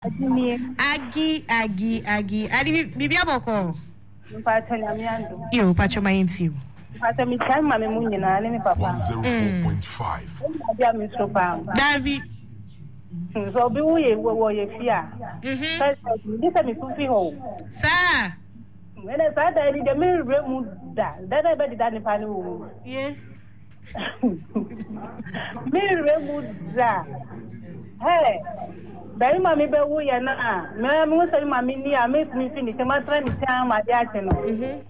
Agi. Adi bibia boko. Yo, pacho mayinti. Pata mi time mami munyina ne mi papa. 104.5. Davi. So bi wo ye fia. First this me fufi ho. Sir. When I said that the me remu da be di da ni pa ni wo. Yeah. Me remu da. Hey. Dari mami be wo ye na. Me mo say mami ni a me finish ma tra ni tan ma dia che no.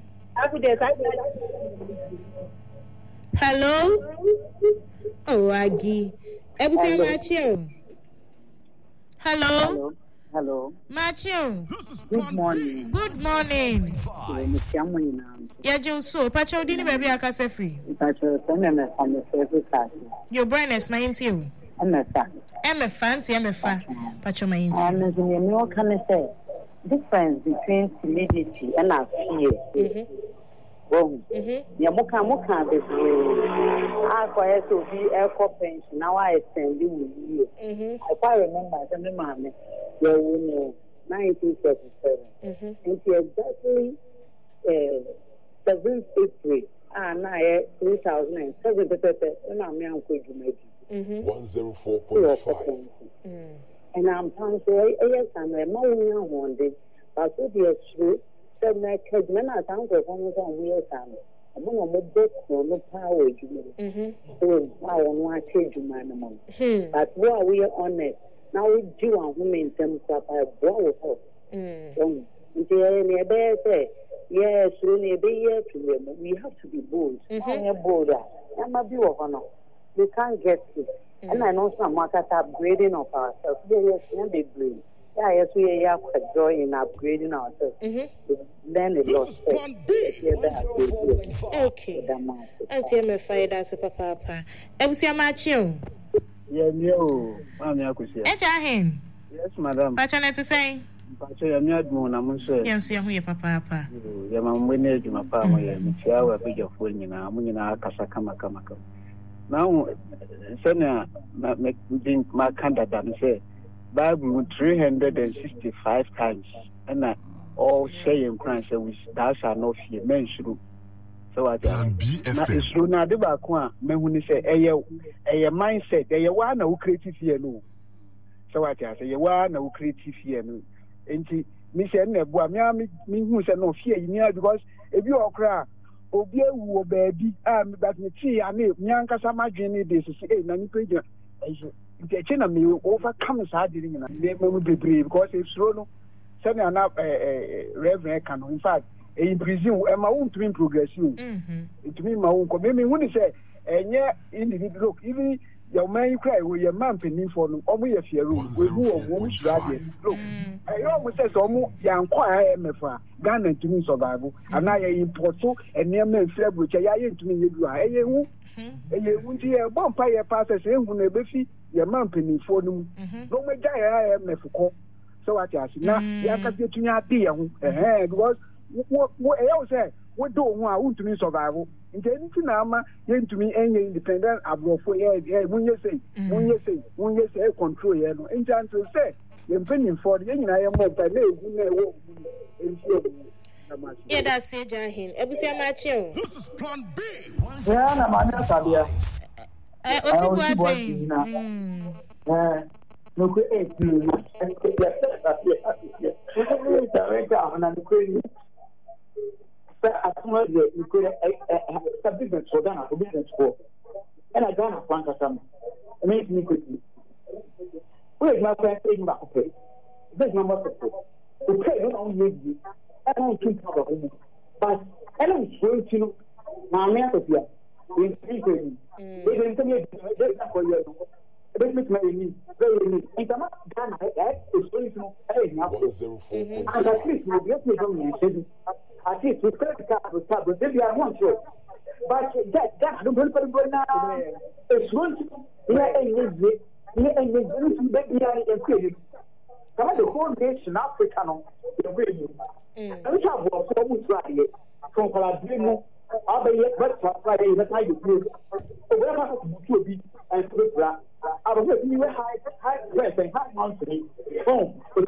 Hello? Oh, Agi. Ebusi Matthew. Hello? Hello. Matthew. Good morning. Good morning. Yeah, so Pacho didn't baby akase free. Pacho, I'm a fan. Your brain is my into. I'm a fan. Pacho my into. I'm a new can say difference between timidity and fear. Muka this way. I quiet to be air pension. Now I send you. I quite remember the mammy. You 1937. And exactly 7th April. And I 2007. And I'm young. 104.5. And I'm trying to say, yes, I'm a more one day. But so be true. Said my kids, men are down to one on wheels. I'm going to book no power. So I want to change my mom. But while we are on it, now we do our women terms of a blow up. Yes, we have to be bold. I'm bolder. I'm a view of honor. We can't get it. And I know some market upgrading of ourselves. Yes, they bring. Yes, we are joy in upgrading ourselves. Then it lost. Okay. Auntie, I'm a fire that's a papa. Ebusi Matthew. Yeah, no, Mamma Kusia. Ejahin. Yes, madam. Pachanet to say. Pacha, I'm not more. I'm saying, yes, you're papa. Your mom winning to my palm. I'm a big of winning. I'm winning our Kasakama. Now, Senya, my candidate say Bible 365 times, and all saying Christ, which thou shalt not fear, men should. So I tell you, it's true. Now, the back one, men when say, a mindset, they want no creative here, no. So I tell you, want no creative here, no. And she, Miss Enna, me who said no fear in here because if you are cry. Obi ewu baby but me tea ame nyanka sama dwene de so na ni page e che na me overcome sa diri na me bebre because it's no say na reverend can in fact in prison e ma won to in progress you it mean ma won ko me won say enye individual look even your man cry we your man penin for no omo ye fearu we hu omo shirade look yo mo say so omo yankwa mefa Ghana to me survival and I import so and near men which I ain't to me you are a hu nti e bompa ye passes e hu na befi your man penin for no no me jaya mefuko so what you na ya ka se tunya ade ye hu because what e say we do hu a to me survival nti enti na ama ye to me enye independent abrofo ye munye say control ye no nti until say ye penin for ye nyina ye mo pa na egu na ewo yeah, that's it, Jahin. Ebusi Matthew. This is Plan B. Yeah, na manya sabia. What's it going? No ku I don't think about it. But I don't swear to you. Now, I'm not here. We're speaking. They didn't tell me that for you. They make me very neat. And I'm not done. I is going to pay now. And at least we'll get me from you. At least we've got the car with tab, but maybe I want to. But that, don't put it now. It's going to be a the whole nation, Africa, the way you. We have worked so much right from Paladino, other yet, but Friday, that's how you do. Whatever to be and to I was you were high dress and high mountain. Oh,